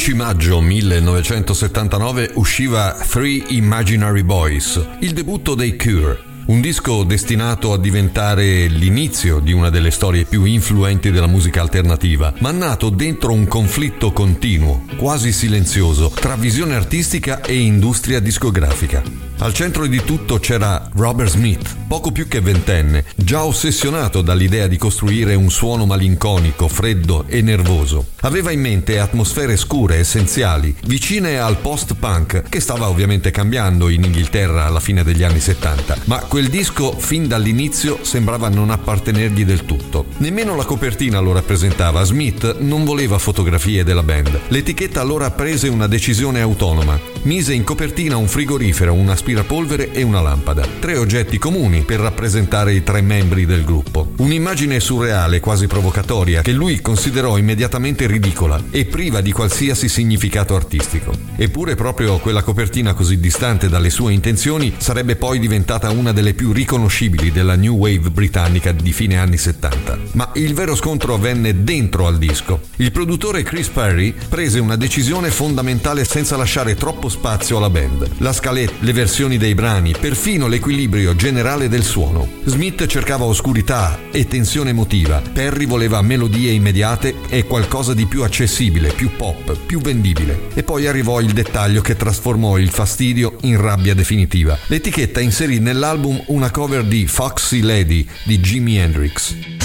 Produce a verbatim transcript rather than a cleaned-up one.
dodici maggio millenovecentosettantanove usciva Three Imaginary Boys, il debutto dei Cure. Un disco destinato a diventare l'inizio di una delle storie più influenti della musica alternativa, ma nato dentro un conflitto continuo, quasi silenzioso, tra visione artistica e industria discografica. Al centro di tutto c'era Robert Smith, poco più che ventenne, già ossessionato dall'idea di costruire un suono malinconico, freddo e nervoso. Aveva in mente atmosfere scure, essenziali, vicine al post-punk, che stava ovviamente cambiando in Inghilterra alla fine degli anni settanta, ma quel disco fin dall'inizio sembrava non appartenergli del tutto. Nemmeno la copertina lo rappresentava. Smith non voleva fotografie della band. L'etichetta allora prese una decisione autonoma. Mise in copertina un frigorifero, un aspirapolvere e una lampada. Tre oggetti comuni per rappresentare i tre membri del gruppo. Un'immagine surreale, quasi provocatoria, che lui considerò immediatamente ridicola e priva di qualsiasi significato artistico. Eppure proprio quella copertina così distante dalle sue intenzioni sarebbe poi diventata una delle più riconoscibili della new wave britannica di fine anni settanta. Ma il vero scontro avvenne dentro al disco. Il produttore Chris Perry prese una decisione fondamentale senza lasciare troppo spazio alla band. La scaletta, le versioni dei brani, perfino l'equilibrio generale del suono. Smith cercava oscurità e tensione emotiva. Perry voleva melodie immediate e qualcosa di più accessibile, più pop, più vendibile. E poi arrivò il dettaglio che trasformò il fastidio in rabbia definitiva. L'etichetta inserì nell'album una cover di Foxy Lady di Jimi Hendrix.